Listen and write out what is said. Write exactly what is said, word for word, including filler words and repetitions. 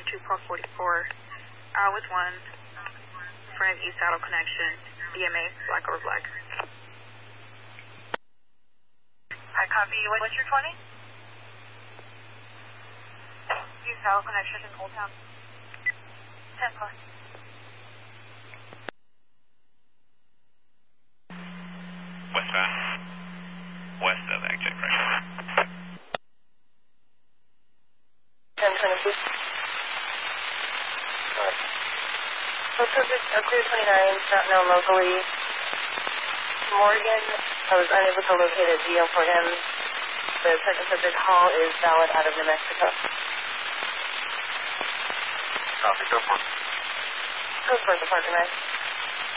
two four four four, uh, with one, in front of East Saddle Connection, B M A, black over black. I copy, what's your twenty? East Saddle Connection in Old Town. ten four. Westbound. West of exit pressure. ten twenty-two. So subject of clear twenty-nine, not known locally. Morgan, I was unable to locate a G M for him. The second subject hall is valid out of New Mexico. Copy, go for it. Go for the parking lot.